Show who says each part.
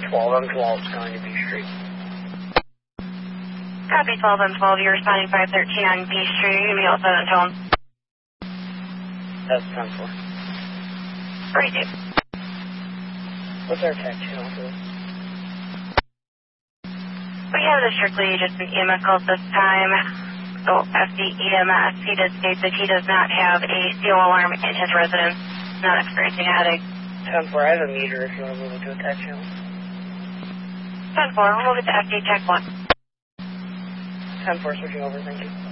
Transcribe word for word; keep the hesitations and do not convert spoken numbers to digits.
Speaker 1: twelve M twelve is going to B Street.
Speaker 2: Copy twelve M twelve, you're responding five thirteen on B Street. You're going to be all set on tone.
Speaker 1: That's ten four.
Speaker 2: Great, dude.
Speaker 1: What's our tech channel for this?
Speaker 2: We have the strictly just an E M S call this time. So F D E M S, he did state that he does not have a C O alarm in his residence, not experiencing a headache.
Speaker 1: ten four, I have a meter if you want to move it to a tech channel.
Speaker 2: ten four, we'll move it to F D Tech one.
Speaker 1: ten four, switching over, thank you.